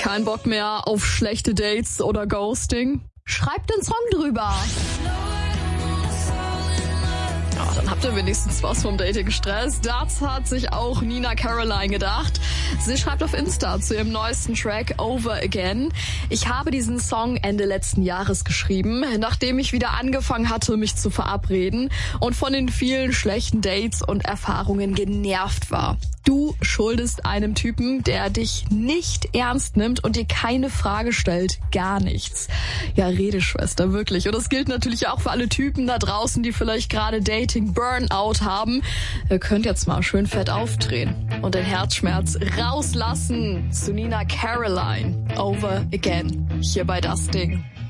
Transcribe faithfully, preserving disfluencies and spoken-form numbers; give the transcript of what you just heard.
Kein Bock mehr auf schlechte Dates oder Ghosting? Schreibt den Song drüber. Ja, dann habt ihr wenigstens was vom Dating-Stress. Das hat sich auch Nina Caroline gedacht. Sie schreibt auf Insta zu ihrem neuesten Track Over Again: Ich habe diesen Song Ende letzten Jahres geschrieben, nachdem ich wieder angefangen hatte, mich zu verabreden und von den vielen schlechten Dates und Erfahrungen genervt war. Du schuldest einem Typen, der dich nicht ernst nimmt und dir keine Frage stellt, gar nichts. Ja, rede, Schwester, wirklich. Und das gilt natürlich auch für alle Typen da draußen, die vielleicht gerade Dating-Burnout haben. Ihr könnt jetzt mal schön fett aufdrehen und den Herzschmerz rauslassen. Zu Nina Caroline, Over Again, hier bei Das Ding.